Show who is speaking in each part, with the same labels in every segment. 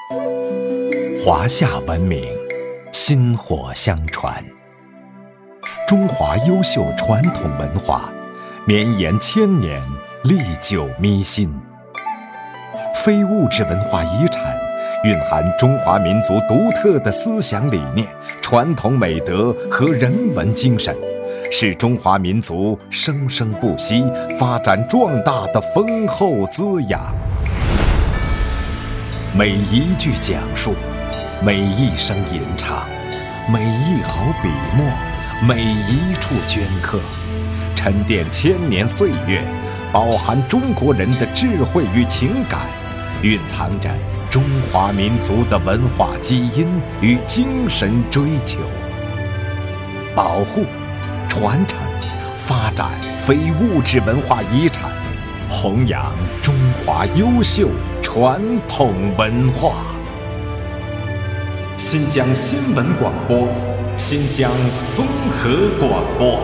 Speaker 1: 华夏文明，薪火相传。中华优秀传统文化，绵延千年，历久弥新。非物质文化遗产蕴含中华民族独特的思想理念、传统美德和人文精神，是中华民族生生不息、发展壮大的丰厚滋养。每一句讲述，每一声吟唱，每一毫笔墨，每一处镌刻，沉淀千年岁月，饱含中国人的智慧与情感，蕴藏着中华民族的文化基因与精神追求。保护、传承、发展非物质文化遗产，弘扬中华优秀传统文化。新疆新闻广播，新疆综合广播。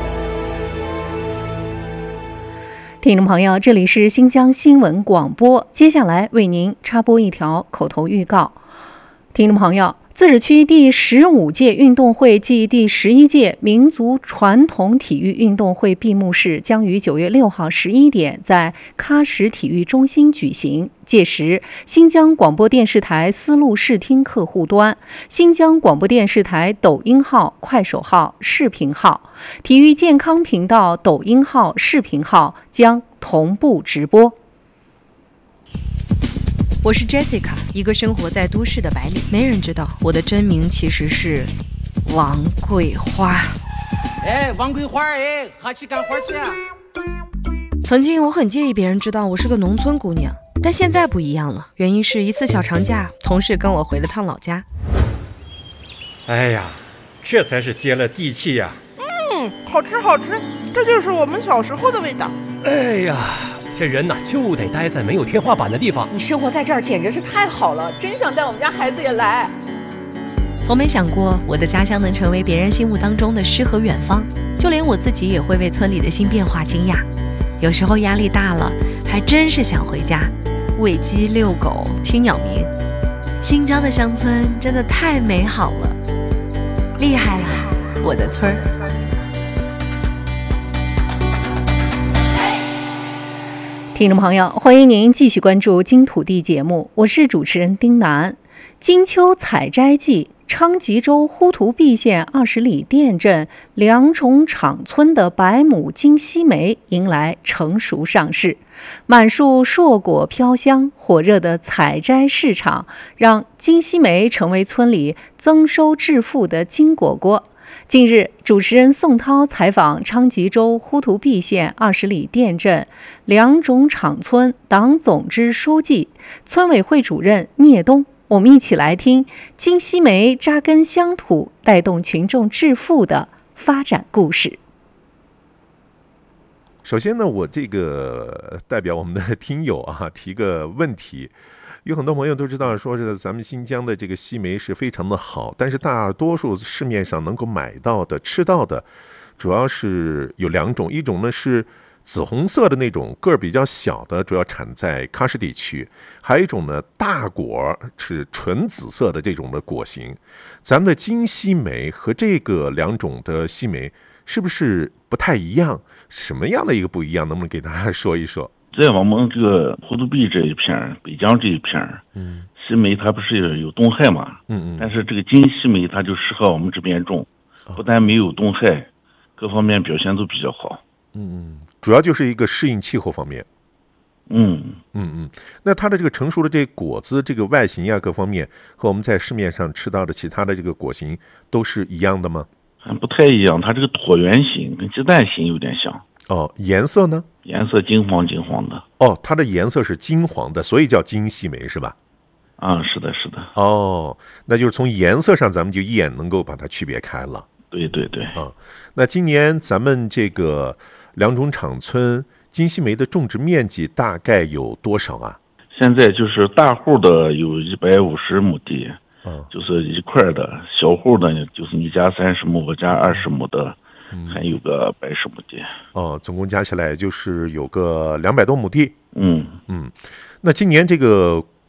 Speaker 2: 听众朋友，这里是新疆新闻广播，接下来为您插播一条口头预告。听众朋友，自治区第15届运动会暨第11届民族传统体育运动会闭幕式将于9月6号11点在喀什体育中心举行。届时，新疆广播电视台丝路视听客户端、新疆广播电视台抖音号、快手号、视频号、体育健康频道抖音号、视频号将同步直播。
Speaker 3: 我是 Jessica， 一个生活在都市的白领，没人知道我的真名其实是王桂花。
Speaker 4: 哎，王桂花，哎，哈去干活去啊！
Speaker 3: 曾经我很介意别人知道我是个农村姑娘，但现在不一样了，原因是一次小长假，同事跟我回了趟老家。
Speaker 5: 哎呀，这才是接了地气呀！
Speaker 6: 好吃好吃，这就是我们小时候的味道。
Speaker 7: 哎呀，这人呐就得待在没有天花板的地方。
Speaker 6: 你生活在这儿简直是太好了，真想带我们家孩子也来。
Speaker 3: 从没想过我的家乡能成为别人心目当中的诗和远方，就连我自己也会为村里的新变化惊讶。有时候压力大了，还真是想回家，喂鸡、遛狗、听鸟鸣。新疆的乡村真的太美好了，厉害了，我的村儿！
Speaker 2: 听众朋友，欢迎您继续关注金土地节目，我是主持人丁楠。金秋采摘季，昌吉州呼图壁县20里店镇良种场村的白亩金西梅迎来成熟上市，满树硕果飘香，火热的采摘市场让金西梅成为村里增收致富的金果果。近日，主持人宋涛采访昌吉州呼图壁县20里店镇良种场村党总支书记、村委会主任聂东，我们一起来听金西梅扎根乡土，带动群众致富的发展故事。
Speaker 8: 首先呢，我这个代表我们的听友提个问题。有很多朋友都知道，说是咱们新疆的这个西梅是非常的好，但是大多数市面上能够买到的、吃到的，主要是有两种，一种呢是紫红色的那种，个儿比较小的，主要产在喀什地区；还有一种呢，大果是纯紫色的这种的果型。咱们的金西梅和这个两种的西梅是不是不太一样？什么样的一个不一样？能不能给大家说一说？
Speaker 9: 在我们这个呼图壁这一片，北疆这一片，西梅它不是有冬害嘛，但是这个金西梅它就适合我们这边种，不但没有冬害，各方面表现都比较好。
Speaker 8: 主要就是一个适应气候方面。那它的这个成熟的这个果子，这个外形各方面和我们在市面上吃到的其他的这个果形都是一样的吗？
Speaker 9: 还不太一样，它这个椭圆形跟鸡蛋形有点像。
Speaker 8: 颜色呢？
Speaker 9: 颜色金黄金黄的。
Speaker 8: 它的颜色是金黄的，所以叫金西梅是吧？
Speaker 9: 是的，是的。
Speaker 8: 那就是从颜色上咱们就一眼能够把它区别开了。
Speaker 9: 对对对。
Speaker 8: 那今年咱们这个良种场村金西梅的种植面积大概有多少啊？
Speaker 9: 现在就是大户的有150亩地，就是一块的；小户的就是你家30亩，我家20亩的。还有个110亩地。
Speaker 8: 总共加起来就是有个200多亩地。
Speaker 9: 嗯，
Speaker 8: 那今年这个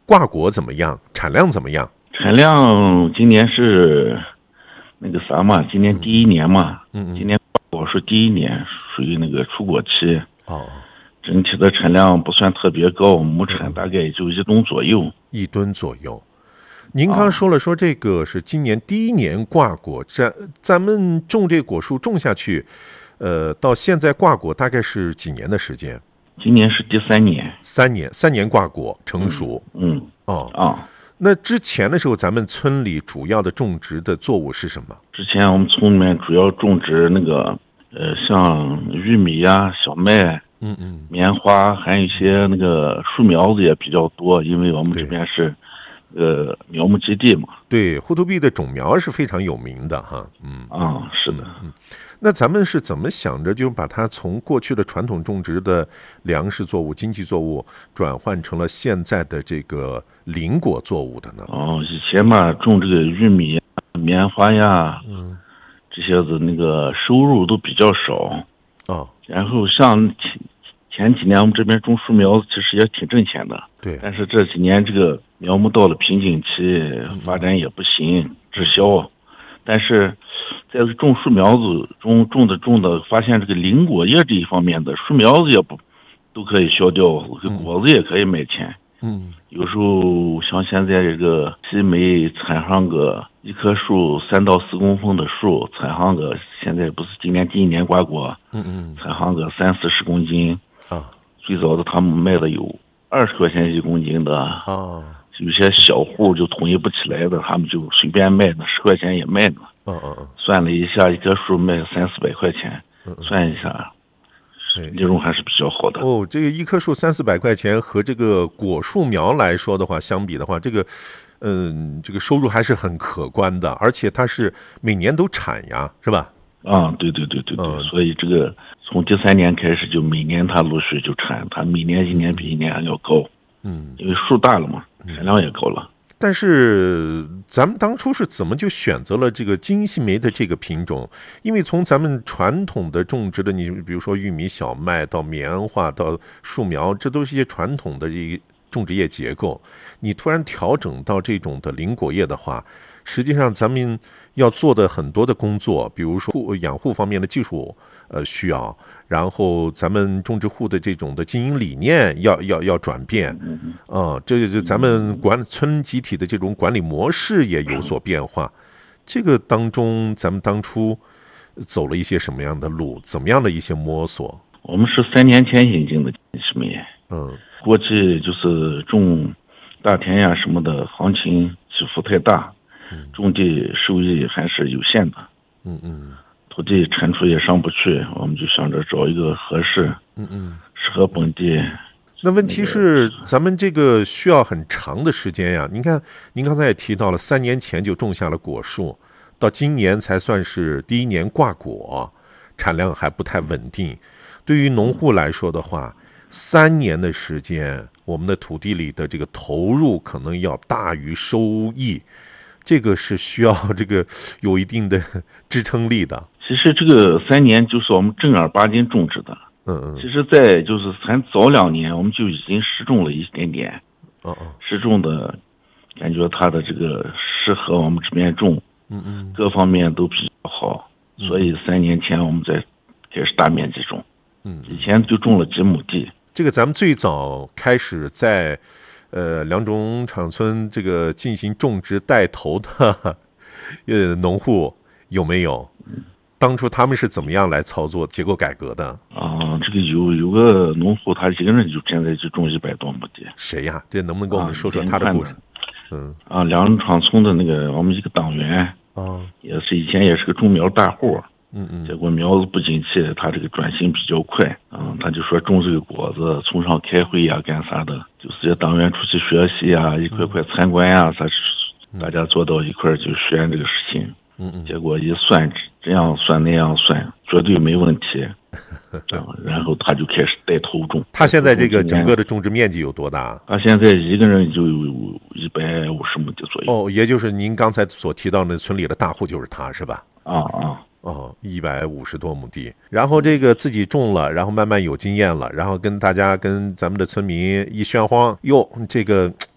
Speaker 8: 挂果怎么样？产量怎么样？
Speaker 9: 产量今年是那个啥嘛，今年第一年嘛，今年挂果是第一年，属于那个出果期。整体的产量不算特别高，亩产大概也就1吨左右。
Speaker 8: 1吨左右。您刚说了，说这个是今年第一年挂果，咱们种这果树种下去，到现在挂果大概是几年的时间？
Speaker 9: 今年是第3年。
Speaker 8: 3年挂果成熟。那之前的时候，咱们村里主要的种植的作物是什么？
Speaker 9: 之前我们村里面主要种植那个像玉米呀、小麦。棉花，还有一些那个树苗子也比较多，因为我们这边是苗木基地嘛。
Speaker 8: 对，呼图壁的种苗是非常有名的哈。
Speaker 9: 是的。
Speaker 8: 那咱们是怎么想着就把它从过去的传统种植的粮食作物、经济作物转换成了现在的这个林果作物的呢？
Speaker 9: 以前嘛种这个玉米、棉花呀，这些的那个收入都比较少。然后像前几年我们这边种树苗其实也挺挣钱的，
Speaker 8: 对。但
Speaker 9: 是这几年这个苗木到了瓶颈期，发展也不行，滞销。但是在种树苗子种的，发现这个林果叶这一方面的树苗子也不都可以销掉，果子也可以卖钱。有时候像现在这个西梅产上个一棵树3到4公分的树，产上个现在不是今年第一年挂果，产上个30-40公斤。最早的他们卖的有20块钱1公斤的。有些小户就统一不起来的，他们就随便卖呢，10块钱也卖呢。算了一下，一棵树卖300-400块钱，算一下。利润还是比较好的。
Speaker 8: 这个一棵树300-400块钱和这个果树苗来说的话，相比的话，这个收入还是很可观的，而且它是每年都产呀，是吧？
Speaker 9: 对，所以这个从第3年开始，就每年它陆续就产，它每年一年比一年还要高。因为树大了嘛，产量也高了。
Speaker 8: 但是咱们当初是怎么就选择了这个金细梅的这个品种？因为从咱们传统的种植的，你比如说玉米、小麦到棉花到树苗，这都是一些传统的这个种植业结构。你突然调整到这种的林果业的话，实际上咱们要做的很多的工作，比如说养护方面的技术需要，然后咱们种植户的这种的经营理念要转变，这咱们村集体的这种管理模式也有所变化。这个当中，咱们当初走了一些什么样的路，怎么样的一些摸索？
Speaker 9: 我们是3年前引进的金细梅，过去就是种大田呀什么的，行情起伏太大，种地收益还是有限的。土地产出也上不去，我们就想着找一个合适，适合本地。
Speaker 8: 那问题是，咱们这个需要很长的时间呀。您看，您刚才也提到了，3年前就种下了果树，到今年才算是第一年挂果，产量还不太稳定。对于农户来说的话，3年的时间，我们的土地里的这个投入可能要大于收益，这个是需要这个有一定的支撑力的。
Speaker 9: 其实这个3年就是我们正儿八经种植的。其实在就是咱早2年我们就已经试种了一点点。试种的感觉它的这个适合我们这边种，各方面都比较好，所以3年前我们才开始大面积种。以前就种了几亩地。
Speaker 8: 这个咱们最早开始在良种场村这个进行种植带头的农户有没有？当初他们是怎么样来操作结构改革的？
Speaker 9: 这个有个农户，他一个人就现在就种100多亩地。
Speaker 8: 谁呀？这能不能跟我们说说他的故事？
Speaker 9: 良种场村的那个我们一个党员，也是以前也是个种苗大户。结果苗子不景气，他这个转型比较快，他就说种这个果子，从上开会呀，干啥的，就是这些党员出去学习呀，一块块参观呀，大家坐到一块就学这个事情。结果一算，这样算那样算，绝对没问题。然后他就开始带头种。
Speaker 8: 他现在这个整个的种植面积有多大？
Speaker 9: 他现在一个人就有150亩地左右。
Speaker 8: 也就是您刚才所提到的村里的大户就是他，是吧？150多亩地，然后这个自己种了，然后慢慢有经验了，然后跟咱们的村民一宣荒，哟，这个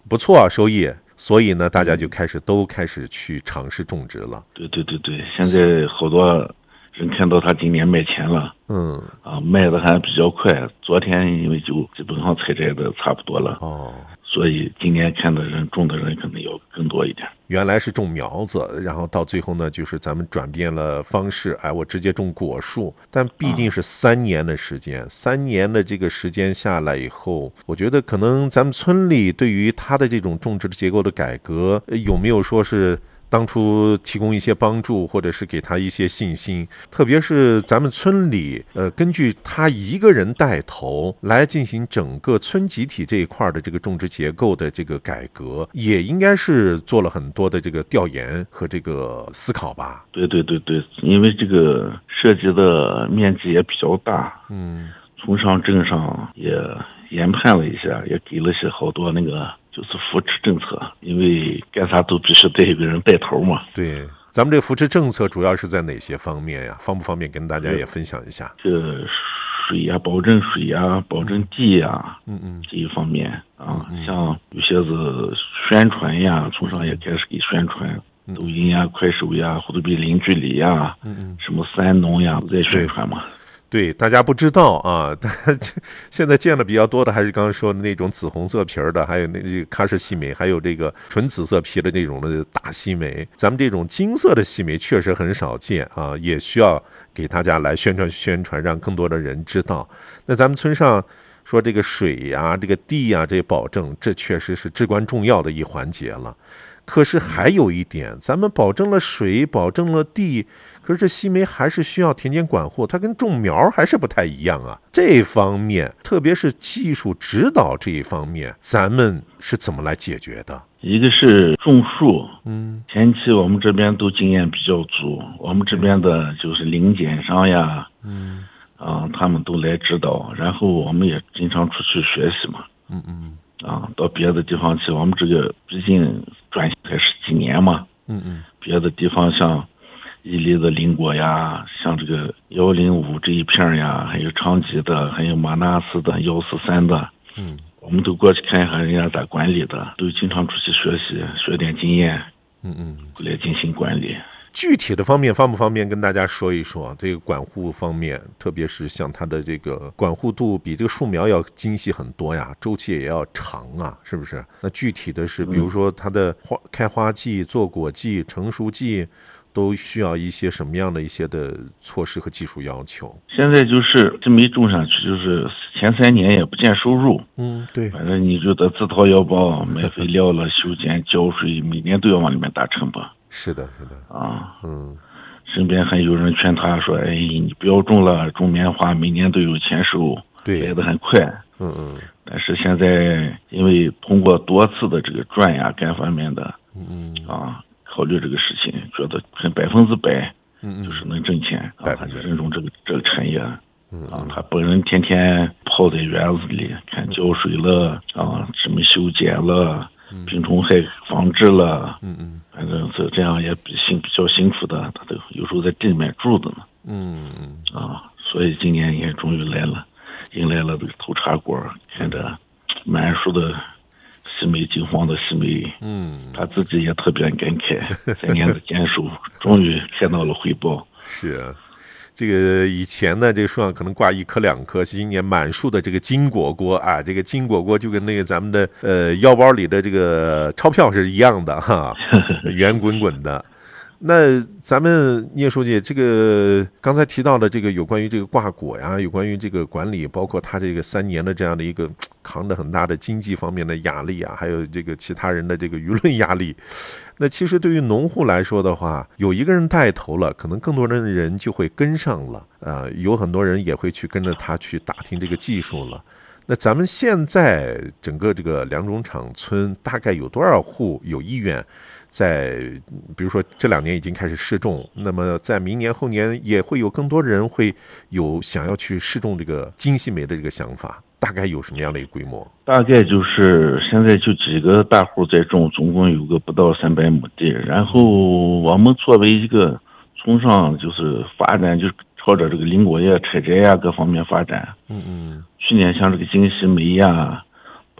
Speaker 8: 不错收益，所以呢，大家就都开始去尝试种植了。
Speaker 9: 对，现在好多人看到他今年卖钱了，卖的还比较快。昨天因为就基本上采摘的差不多了，所以今年看的人种的人可能要更多一点。
Speaker 8: 原来是种苗子，然后到最后呢，就是咱们转变了方式，我直接种果树。但毕竟是3年的时间，3年的这个时间下来以后，我觉得可能咱们村里对于他的这种种植的结构的改革，有没有说是当初提供一些帮助，或者是给他一些信心？特别是咱们村里，根据他一个人带头来进行整个村集体这一块的这个种植结构的这个改革，也应该是做了很多的这个调研和这个思考吧？
Speaker 9: 对，因为这个涉及的面积也比较大，从上镇上也研判了一下，也给了些好多那个就是扶持政策，因为干啥都必须得有个人带头嘛。
Speaker 8: 对，咱们这个扶持政策主要是在哪些方面呀？方不方便跟大家也分享一下？
Speaker 9: 这水呀，保证水呀，保证地呀，这一方面啊，像有些是宣传呀，从上也开始给宣传，抖音呀、快手呀、虎头壁零距离呀，什么三农呀，都在宣传嘛。
Speaker 8: 对，大家不知道啊，现在见的比较多的还是刚刚说的那种紫红色皮儿的，还有那个喀什细梅，还有这个纯紫色皮的那种的大细梅。咱们这种金色的细梅确实很少见啊，也需要给大家来宣传，让更多的人知道。那咱们村上说这个水呀、这个地呀，这些保证，这确实是至关重要的一环节了。可是还有一点，咱们保证了水，保证了地，可是这细梅还是需要田间管护，它跟种苗还是不太一样啊。这方面，特别是技术指导这一方面，咱们是怎么来解决的？
Speaker 9: 一个是种树，前期我们这边都经验比较足，我们这边的就是零检商呀，他们都来指导，然后我们也经常出去学习嘛，到别的地方去，我们这个毕竟转型才10几年嘛，别的地方像伊犁的林果呀，像这个105这一片呀，还有昌吉的，还有马纳斯的143的，我们都过去看一下人家咋管理的，都经常出去学习，学点经验，来进行管理。
Speaker 8: 具体的方面方不方便跟大家说一说？这个管护方面，特别是像它的这个管护度比这个树苗要精细很多呀，周期也要长啊，是不是？那具体的是，比如说它的开花季、做果季、成熟季，都需要一些什么样的一些的措施和技术要求？
Speaker 9: 现在就是这没种上去，就是前3年也不见收入。
Speaker 8: 对，
Speaker 9: 反正你就得自掏腰包买肥料了、修剪、浇水，每年都要往里面打成本。
Speaker 8: 是的
Speaker 9: 身边还有人劝他说：“你不要种了，种棉花，每年都有钱收，来得很快。”但是现在因为通过多次的这个转呀，各方面的，考虑这个事情，觉得很100%，就是能挣钱他就认同这个产业。他本人天天泡在园子里看浇水了什么修剪了。病虫害防治了，反正是这样也比较辛苦的，他都有时候在地里面住的呢，所以今年也终于来了，迎来了这个头茬果，看着满树的细梅，金黄的细梅，他自己也特别感慨，3年的坚守，终于看到了回报。
Speaker 8: 是啊。这个以前呢，这个树上可能挂1颗2颗，今年满树的这个金果果啊，这个金果果就跟那个咱们的腰包里的这个钞票是一样的哈，圆滚滚的。那咱们聂书记，这个刚才提到的这个有关于这个挂果呀，有关于这个管理，包括他这个3年的这样的一个扛着很大的经济方面的压力啊，还有这个其他人的这个舆论压力。那其实对于农户来说的话，有一个人带头了，可能更多的人就会跟上了，有很多人也会去跟着他去打听这个技术了。那咱们现在整个这个良种场村大概有多少户有意愿在，比如说这2年已经开始试种，那么在明年后年也会有更多的人会有想要去试种这个金细梅的这个想法，大概有什么样的一个规模？
Speaker 9: 大概就是现在就几个大户在种，总共有个不到300亩地，然后我们作为一个从上就是发展，就朝着这个林果业采摘呀各方面发展。去年像这个金细梅呀，包括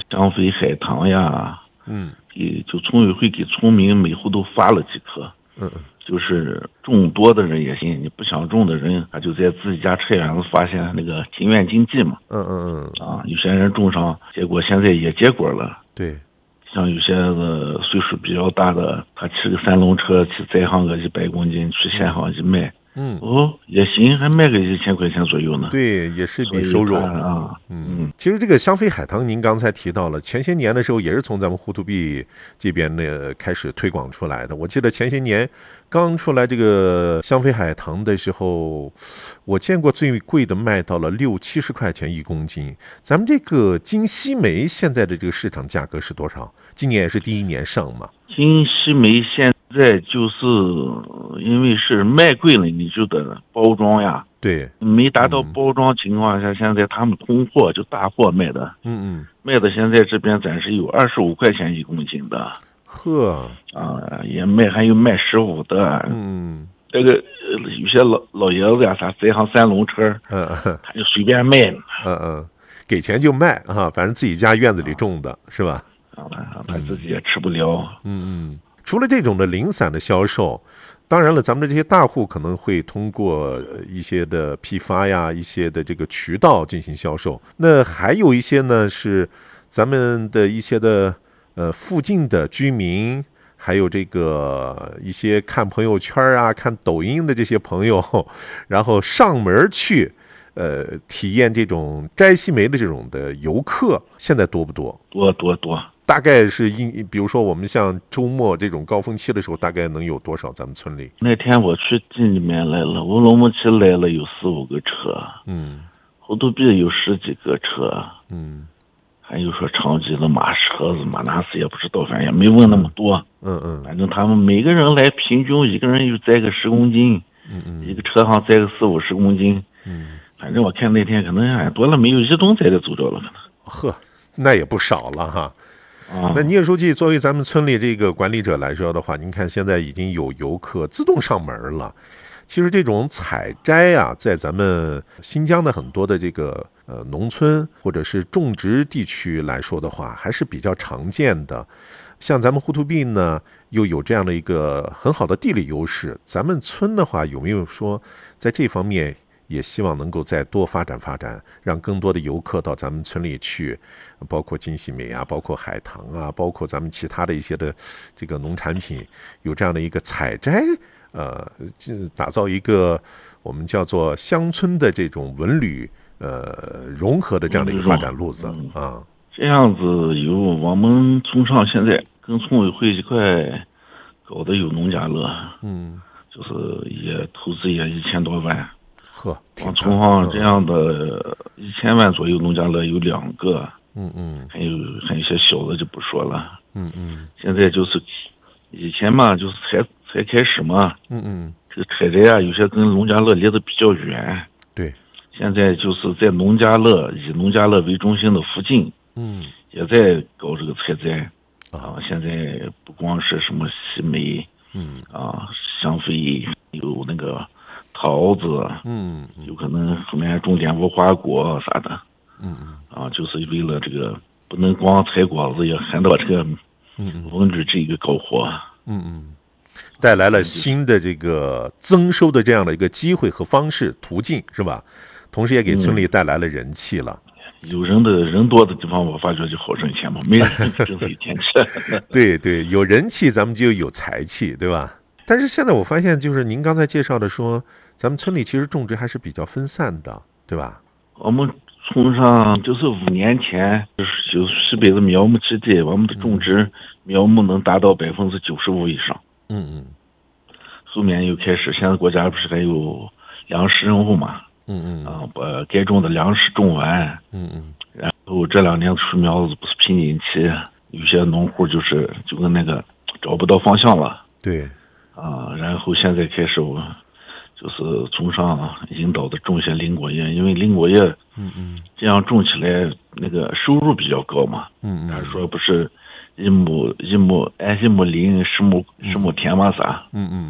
Speaker 9: 香肥海棠呀，就村委会给村民每户都发了几棵，就是种多的人也行，你不想种的人，他就在自己家菜园子发现那个庭院经济嘛，有些人种上，结果现在也结果了，
Speaker 8: 对。
Speaker 9: 像有些的岁数比较大的，他骑个3轮车去载上个100公斤去县上一卖，也行，还卖个1000块钱左右呢。
Speaker 8: 对，也是笔收入
Speaker 9: 啊。
Speaker 8: 其实这个香肥海棠，您刚才提到了，前些年的时候也是从咱们呼图壁这边呢开始推广出来的。我记得前些年刚出来这个香肥海棠的时候，我见过最贵的卖到了60-70块钱1公斤。咱们这个金西梅现在的这个市场价格是多少？今年也是第1年上嘛。
Speaker 9: 金西梅现在就是因为是卖贵了，你就得包装呀。
Speaker 8: 对，
Speaker 9: 没达到包装情况下，现在他们通货就大货卖的，卖的现在这边暂时有25块钱1公斤的。
Speaker 8: 呵，
Speaker 9: 也卖，还有卖15的。这个有些老爷子呀，他载上3轮车，他就随便卖。
Speaker 8: 给钱就卖啊，反正自己家院子里种的是吧？
Speaker 9: 他自己也吃不了。
Speaker 8: 除了这种的零散的销售，当然了，咱们的这些大户可能会通过一些的批发呀，一些的这个渠道进行销售。那还有一些呢，是咱们的一些的附近的居民，还有这个一些看朋友圈啊、看抖音的这些朋友，然后上门去体验这种摘西梅的这种的游客，现在多不多？
Speaker 9: 多。
Speaker 8: 大概是比如说我们像周末这种高峰期的时候，大概能有多少？咱们村里
Speaker 9: 那天我去镇里面来了，乌鲁木齐来了有4-5个车，呼图壁有10几个车，还有说长吉的马车子、马纳斯也不知道，反正也没问那么多，反正他们每个人来平均一个人就载个10公斤，一个车上载个40-50公斤，反正我看那天可能多了没有1吨载的走着了，可能。
Speaker 8: 呵，那也不少了哈。那聂书记作为咱们村里这个管理者来说的话，您看现在已经有游客自动上门了。其实这种采摘啊，在咱们新疆的很多的这个农村或者是种植地区来说的话，还是比较常见的。像咱们呼图壁呢，又有这样的一个很好的地理优势。咱们村的话，有没有说在这方面也希望能够再多发展，让更多的游客到咱们村里去，包括金西梅啊，包括海棠啊，包括咱们其他的一些的这个农产品，有这样的一个采摘，打造一个我们叫做乡村的这种文旅融合的这样的一个发展路子啊。
Speaker 9: 这样子有我们村上现在跟村委会一块搞的有农家乐，就是也投资也1000多万。往村上这样的1000万左右农家乐有2个，还有一些小的就不说了，现在就是以前嘛，就是才开始嘛，这个采摘啊，有些跟农家乐离得比较远，
Speaker 8: 对，
Speaker 9: 现在就是在以农家乐为中心的附近，也在搞这个采摘，现在不光是什么西梅，香肥，有那个桃子，有可能后面还种点无花果啥的，就是为了这个不能光采果子，也还得把这个文旅这个搞活，
Speaker 8: 带来了新的这个增收的这样的一个机会和方式途径，是吧？同时也给村里带来了人气了。
Speaker 9: 有人多的地方，我发觉就好挣钱嘛，没人挣有钱吃。
Speaker 8: 对，有人气咱们就有财气，对吧？但是现在我发现，就是您刚才介绍的说，咱们村里其实种植还是比较分散的，对吧？
Speaker 9: 我们村上就是5年前就西北的苗木基地，我们的种植苗木能达到95%以上。后面又开始，现在国家不是还有粮食任务嘛？把该种的粮食种完。然后这2年树苗子不是瓶颈期，有些农户就跟那个找不到方向了。
Speaker 8: 对。
Speaker 9: 然后现在开始我就是从上引导的种些林果叶，因为林果叶这样种起来那个收入比较高嘛。他说不是一亩林10亩田嘛啥。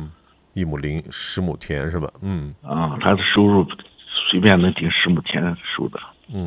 Speaker 8: 1亩林10亩田是吧？
Speaker 9: 他的收入随便能顶10亩田收的。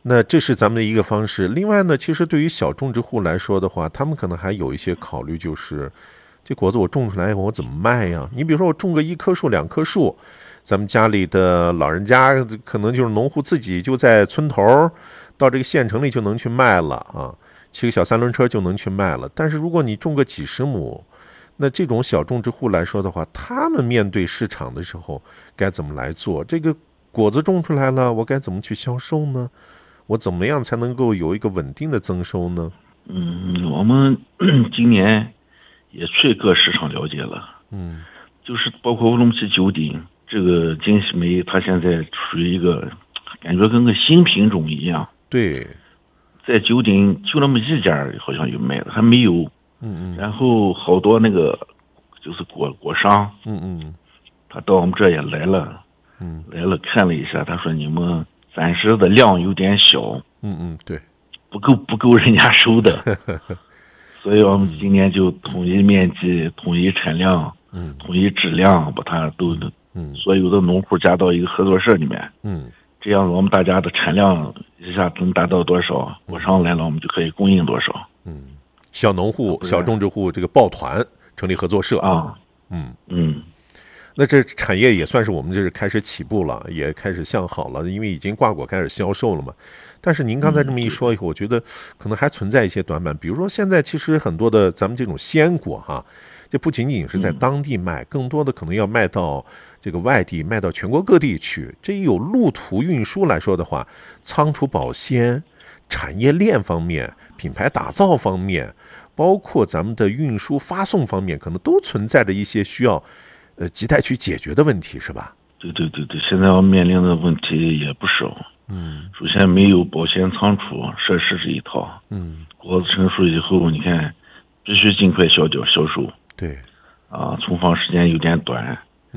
Speaker 8: 那这是咱们的一个方式。另外呢，其实对于小种植户来说的话，他们可能还有一些考虑，就是这果子我种出来以后我怎么卖呀？你比如说我种个1棵树2棵树，咱们家里的老人家可能就是农户自己就在村头到这个县城里就能去卖了啊，骑个小3轮车就能去卖了。但是如果你种个几十亩，那这种小种植户来说的话，他们面对市场的时候该怎么来做？这个果子种出来了，我该怎么去销售呢？我怎么样才能够有一个稳定的增收呢？
Speaker 9: 我们今年也去各市场了解了，就是包括乌鲁木齐九鼎这个金细梅，它现在属于一个感觉跟个新品种一样。
Speaker 8: 对，
Speaker 9: 在九鼎就那么一家好像有卖的，还没有。然后好多那个就是果商，他到我们这也来了，来了看了一下，他说你们暂时的量有点小，
Speaker 8: 对，
Speaker 9: 不够人家收的，所以我们今年就统一面积、统一产量、统一质量，把它都所有的农户加到一个合作社里面，这样我们大家的产量一下能达到多少，果商来了我们就可以供应多少。
Speaker 8: 小农户、小种植户这个抱团成立合作社
Speaker 9: 啊，
Speaker 8: 那这产业也算是我们这是开始起步了，也开始向好了，因为已经挂果开始销售了嘛。但是您刚才这么一说以后，我觉得可能还存在一些短板，比如说现在其实很多的咱们这种鲜果哈，这不仅仅是在当地卖，更多的可能要卖到这个外地，卖到全国各地去。这一有路途运输来说的话，仓储保鲜、产业链方面、品牌打造方面，包括咱们的运输发送方面，可能都存在着一些需要亟待去解决的问题，是吧？
Speaker 9: 对，现在我们面临的问题也不少。首先没有保鲜仓储设施这一套。果子成熟以后，你看必须尽快销售。
Speaker 8: 对。
Speaker 9: 存放时间有点短。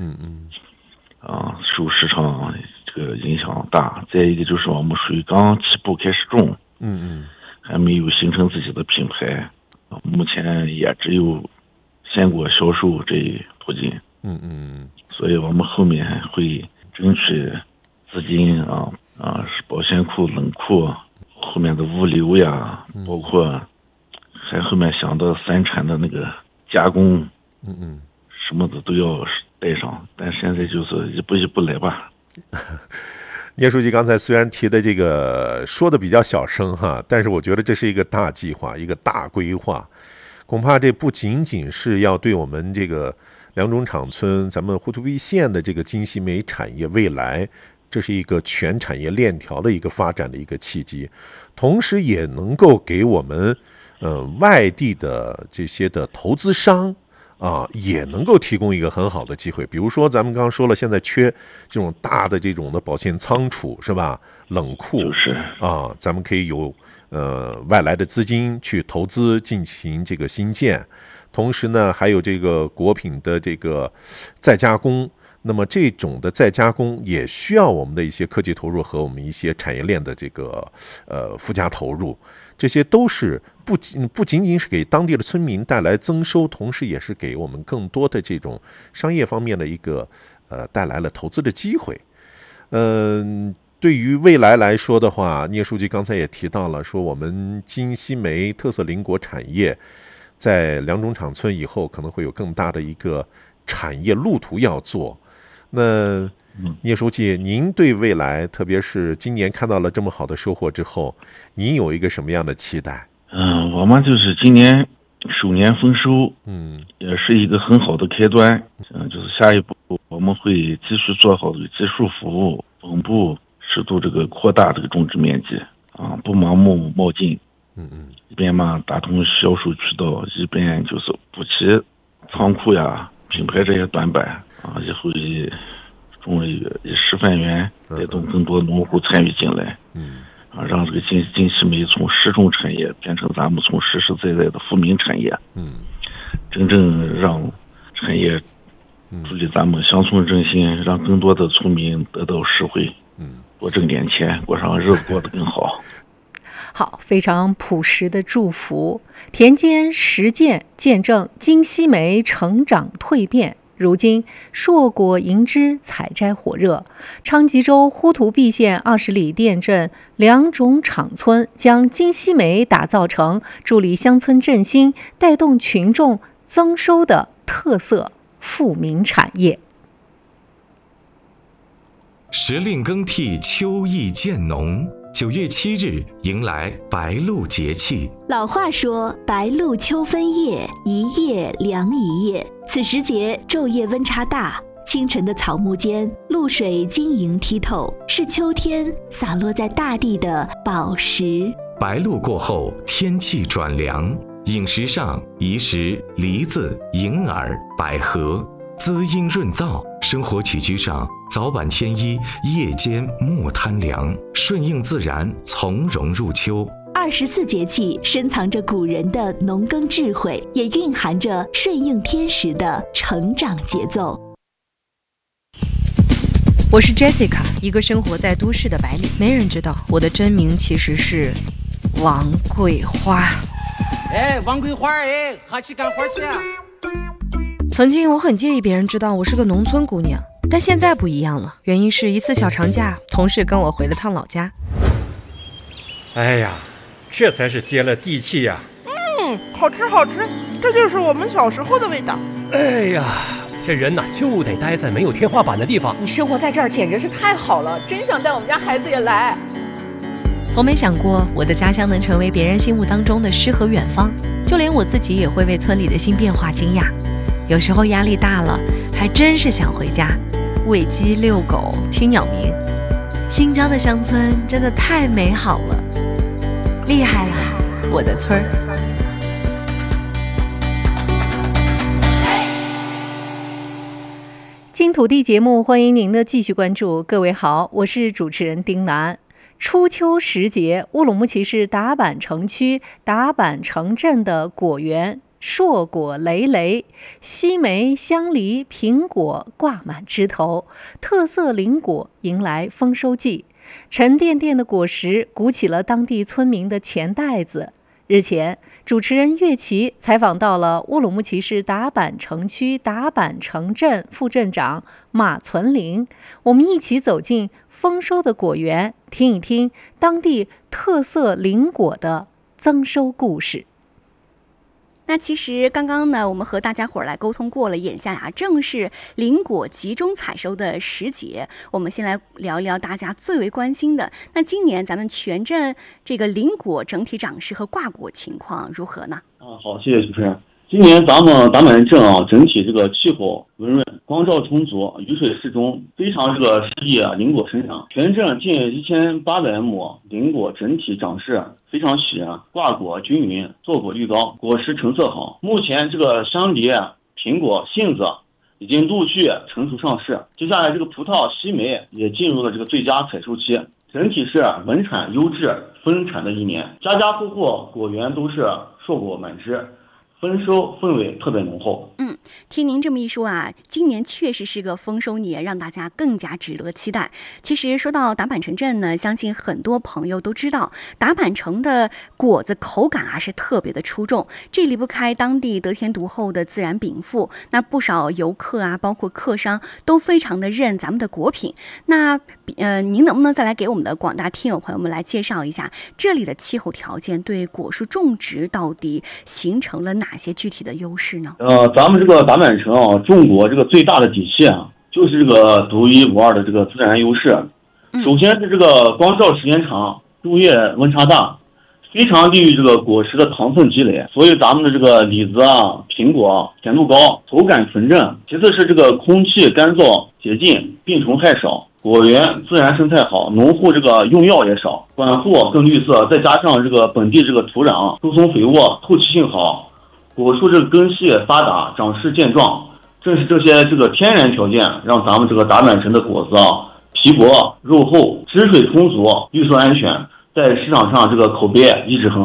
Speaker 9: 受市场这个影响大。再一个就是我们属于刚起步开始种。还没有形成自己的品牌。目前也只有鲜果销售这一途径。所以我们后面会争取资金保鲜库、冷库后面的物流呀，包括还后面想到3产的那个加工，什么的都要带上。但现在就是一步一步来吧。
Speaker 8: 聂书记刚才虽然提的这个说的比较小声哈，但是我觉得这是一个大计划，一个大规划。恐怕这不仅仅是要对我们这个良种场村咱们呼图壁县的这个金细梅产业未来，这是一个全产业链条的一个发展的一个契机，同时也能够给我们外地的这些的投资商也能够提供一个很好的机会。比如说咱们刚刚说了，现在缺这种大的这种的保鲜仓储，是吧？冷库咱们可以有外来的资金去投资进行这个新建，同时呢还有这个果品的这个再加工。那么这种的再加工也需要我们的一些科技投入和我们一些产业链的这个附加投入，这些都是不仅仅是给当地的村民带来增收，同时也是给我们更多的这种商业方面的一个带来了投资的机会。对于未来来说的话，聂书记刚才也提到了，说我们金细梅特色林果产业在良种场村以后可能会有更大的一个产业路途要做。那聂书记，您对未来，特别是今年看到了这么好的收获之后，您有一个什么样的期待？
Speaker 9: 我们就是今年首年丰收，也是一个很好的开端。就是下一步我们会继续做好这个技术服务，稳步适度这个扩大这个种植面积不盲目冒进。一边打通销售渠道，一边就是补齐仓库呀、品牌这些短板以后以示范园带动更多农户参与进来，让这个金细梅从实种产业变成咱们从实实在在的富民产业，真正让产业助力咱们乡村振兴，让更多的村民得到实惠，多挣点钱，过上日子过得更好。
Speaker 2: 好，非常朴实的祝福，田间实践见证金细梅成长蜕变， 如今硕果银枝采摘火热，昌吉州呼图壁县20里店镇2种场村将金西梅打造成助力乡村振兴、带动群众增收的特色富民产业。
Speaker 10: 时令更替，秋意渐浓。9月7日迎来白露节气。
Speaker 11: 老话说，白露秋分夜，一夜凉一夜。此时节昼夜温差大，清晨的草木间，露水晶莹剔透，是秋天洒落在大地的宝石。
Speaker 10: 白露过后，天气转凉，饮食上宜食梨子、银耳、百合，滋阴润燥；生活起居上，早晚添衣，夜间莫贪凉，顺应自然，从容入秋。
Speaker 11: 24节气深藏着古人的农耕智慧，也蕴含着顺应天时的成长节奏。
Speaker 3: 我是 Jessica， 一个生活在都市的白领。没人知道我的真名其实是王桂花。
Speaker 4: 哎，王桂花，哎，还去干活去啊？
Speaker 3: 曾经我很介意别人知道我是个农村姑娘，但现在不一样了。原因是一次小长假，同事跟我回了趟老家。
Speaker 5: 哎呀，这才是接了地气呀！
Speaker 6: 好吃好吃，这就是我们小时候的味道。
Speaker 7: 哎呀，这人呐就得待在没有天花板的地方。
Speaker 6: 你生活在这儿简直是太好了，真想带我们家孩子也来。
Speaker 3: 从没想过我的家乡能成为别人心目当中的诗和远方，就连我自己也会为村里的新变化惊讶。有时候压力大了，还真是想回家，喂鸡、遛狗、听鸟鸣。新疆的乡村真的太美好了，厉害了，我的村儿！
Speaker 2: 金土地节目，欢迎您的继续关注。各位好，我是主持人丁楠。初秋时节，乌鲁木齐市达坂城区达坂城镇的果园硕果累累，西梅、香梨、苹果挂满枝头，特色林果迎来丰收季。沉甸甸的果实鼓起了当地村民的钱袋子。日前，主持人岳琪采访到了乌鲁木齐市达坂城区达坂城镇副镇长马存林，我们一起走进丰收的果园，听一听当地特色林果的增收故事。
Speaker 12: 那其实刚刚呢，我们和大家伙儿来沟通过了，眼下呀正是林果集中采收的时节。我们先来聊一聊大家最为关心的，那今年咱们全镇这个林果整体长势和挂果情况如何呢？
Speaker 13: 好，谢谢主持人。今年咱们达坂镇整体这个气候温润，光照充足，雨水适中，非常适宜林果生长。全镇近1800亩林果整体长势非常喜，挂果均匀，坐果率高，果实成色好。目前这个香梨、苹果、杏子已经陆续成熟上市，接下来这个葡萄、西梅也进入了这个最佳采收期。整体是稳产优质丰产的一年，家家户户果园都是硕果满枝，丰收氛围特别浓厚。
Speaker 12: 听您这么一说啊，今年确实是个丰收年，让大家更加值得期待。其实说到达坂城镇呢，相信很多朋友都知道，达坂城的果子口感是特别的出众，这离不开当地得天独厚的自然禀赋。那不少游客包括客商都非常的认咱们的果品。那您能不能再来给我们的广大听友朋友们来介绍一下这里的气候条件对果树种植到底形成了哪些具体的优势呢？
Speaker 13: 咱们这个达坂城种果这个最大的底气就是这个独一无二的这个自然优势。首先是这个光照时间长，昼夜温差大，非常利于这个果实的糖分积累，所以咱们的这个李子苹果甜度高，口感纯正。其次是这个空气干燥洁净，病虫害少，果园自然生态好，农户这个用药也少，管护更绿色，再加上这个本地这个土壤疏松肥沃，透气性好，果树这个根系发达，长势健壮。正是这些这个天然条件，让咱们这个达坂城的果子皮薄肉厚，汁水充足，绿色安全，在市场上这个口碑一直很好。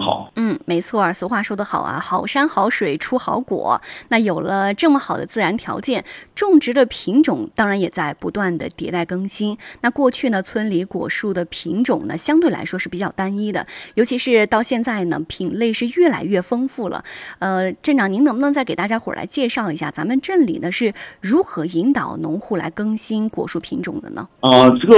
Speaker 12: 没错，俗话说得好啊，好山好水出好果。那有了这么好的自然条件，种植的品种当然也在不断的迭代更新。那过去呢，村里果树的品种呢，相对来说是比较单一的，尤其是到现在呢，品类是越来越丰富了。镇长，您能不能再给大家伙儿来介绍一下，咱们镇里呢是如何引导农户来更新果树品种的呢？
Speaker 13: 这个